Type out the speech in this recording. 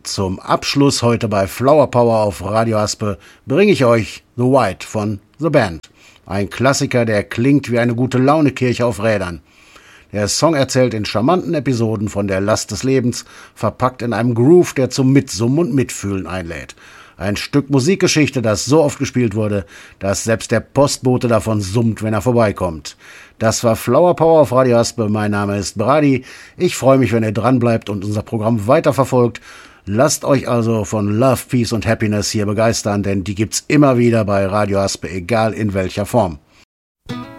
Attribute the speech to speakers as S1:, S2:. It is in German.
S1: zum Abschluss heute bei Flower Power auf Radio Aspe bringe ich euch The White von The Band. Ein Klassiker, der klingt wie eine Gute-Laune-Kirche auf Rädern. Der Song erzählt in charmanten Episoden von der Last des Lebens, verpackt in einem Groove, der zum Mitsummen und Mitfühlen einlädt. Ein Stück Musikgeschichte, das so oft gespielt wurde, dass selbst der Postbote davon summt, wenn er vorbeikommt. Das war Flower Power auf Radio Aspe. Mein Name ist Brady. Ich freue mich, wenn ihr dran bleibt und unser Programm weiterverfolgt. Lasst euch also von Love, Peace und Happiness hier begeistern, denn die gibt's immer wieder bei Radio Aspe, egal in welcher Form.